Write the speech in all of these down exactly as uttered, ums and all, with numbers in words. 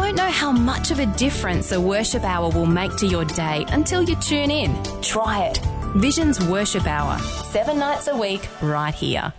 won't know how much of a difference a worship hour will make to your day until you tune in. Try it. Vision's Worship Hour, seven nights a week, right here.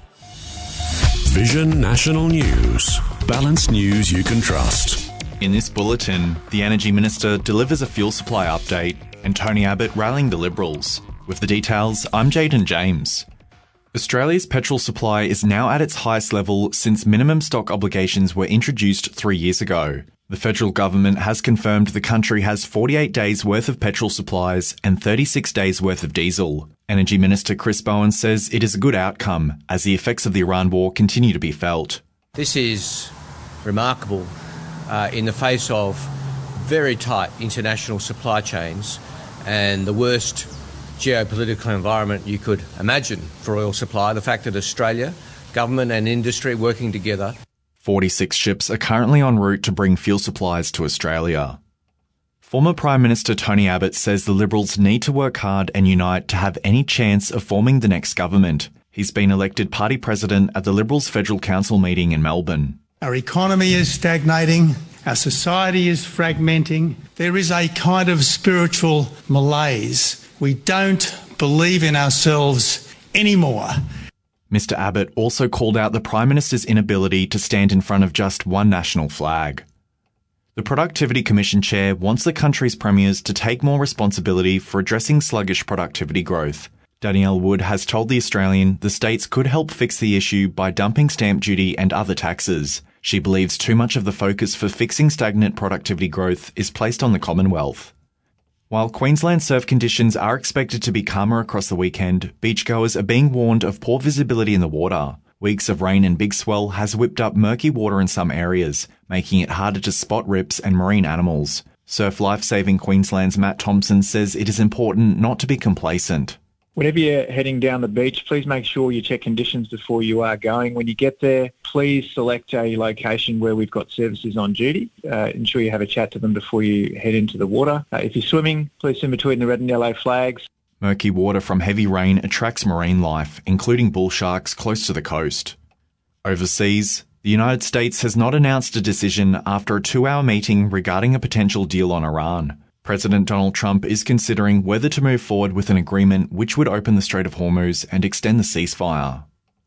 Vision National News. Balanced news you can trust. In this bulletin, the Energy Minister delivers a fuel supply update and Tony Abbott rallying the Liberals. With the details, I'm Jaden James. Australia's petrol supply is now at its highest level since minimum stock obligations were introduced three years ago. The federal government has confirmed the country has forty-eight days worth of petrol supplies and thirty-six days worth of diesel. Energy Minister Chris Bowen says it is a good outcome as the effects of the Iran war continue to be felt. This is remarkable uh, in the face of very tight international supply chains and the worst geopolitical environment you could imagine for oil supply. The fact that Australia, government and industry working together. forty-six ships are currently en route to bring fuel supplies to Australia. Former Prime Minister Tony Abbott says the Liberals need to work hard and unite to have any chance of forming the next government. He's been elected party president at the Liberals Federal Council meeting in Melbourne. Our economy is stagnating. Our society is fragmenting. There is a kind of spiritual malaise. We don't believe in ourselves anymore. Mister Abbott also called out the Prime Minister's inability to stand in front of just one national flag. The Productivity Commission chair wants the country's premiers to take more responsibility for addressing sluggish productivity growth. Danielle Wood has told The Australian the states could help fix the issue by dumping stamp duty and other taxes. She believes too much of the focus for fixing stagnant productivity growth is placed on the Commonwealth. While Queensland surf conditions are expected to be calmer across the weekend, beachgoers are being warned of poor visibility in the water. Weeks of rain and big swell has whipped up murky water in some areas, making it harder to spot rips and marine animals. Surf Lifesaving Queensland's Matt Thompson says it is important not to be complacent. Whenever you're heading down the beach, please make sure you check conditions before you are going. When you get there, please select a location where we've got services on duty. Uh, ensure you have a chat to them before you head into the water. Uh, if you're swimming, please swim between the red and yellow flags. Murky water from heavy rain attracts marine life, including bull sharks close to the coast. Overseas, the United States has not announced a decision after a two-hour meeting regarding a potential deal on Iran. President Donald Trump is considering whether to move forward with an agreement which would open the Strait of Hormuz and extend the ceasefire.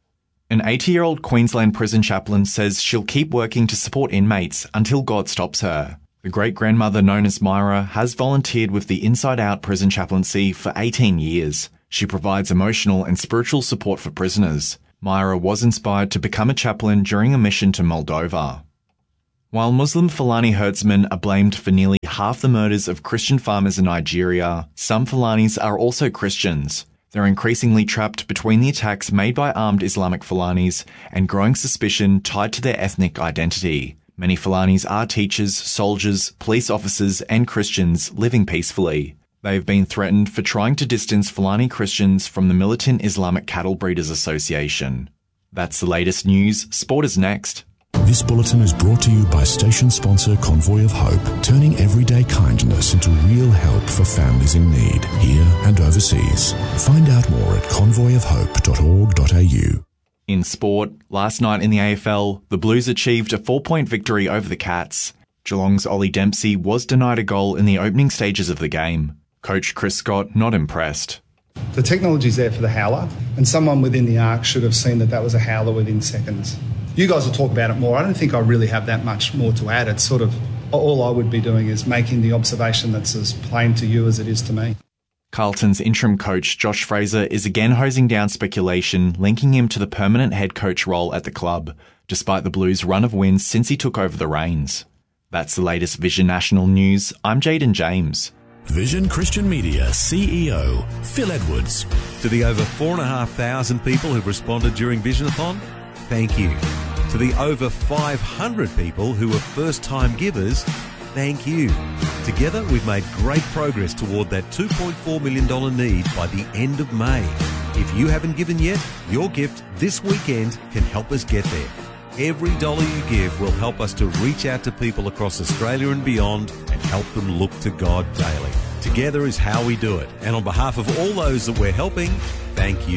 An eighty-year-old Queensland prison chaplain says she'll keep working to support inmates until God stops her. The great-grandmother known as Myra has volunteered with the Inside Out prison chaplaincy for eighteen years. She provides emotional and spiritual support for prisoners. Myra was inspired to become a chaplain during a mission to Moldova. While Muslim Fulani herdsmen are blamed for nearly half the murders of Christian farmers in Nigeria, some Fulanis are also Christians. They're increasingly trapped between the attacks made by armed Islamic Fulanis and growing suspicion tied to their ethnic identity. Many Fulanis are teachers, soldiers, police officers and Christians living peacefully. They have been threatened for trying to distance Fulani Christians from the militant Islamic Cattle Breeders Association. That's the latest news. Sport is next. This bulletin is brought to you by station sponsor Convoy of Hope, turning everyday kindness into real help for families in need, here and overseas. Find out more at convoy of hope dot org dot a u. In sport, last night in the A F L, the Blues achieved a four-point victory over the Cats. Geelong's Ollie Dempsey was denied a goal in the opening stages of the game. Coach Chris Scott not impressed. The technology's there for the howler, and someone within the arc should have seen that that was a howler within seconds. You guys will talk about it more. I don't think I really have that much more to add. It's sort of, all I would be doing is making the observation that's as plain to you as it is to me. Carlton's interim coach Josh Fraser is again hosing down speculation linking him to the permanent head coach role at the club, despite the Blues' run of wins since he took over the reins. That's the latest Vision National News. I'm Jaden James. Vision Christian Media C E O Phil Edwards. To the over four thousand five hundred people who've responded during Visionathon, thank you. To the over five hundred people who were first-time givers, thank you. Together, we've made great progress toward that two point four million dollars need by the end of May. If you haven't given yet, your gift this weekend can help us get there. Every dollar you give will help us to reach out to people across Australia and beyond and help them look to God daily. Together is how we do it. And on behalf of all those that we're helping, thank you.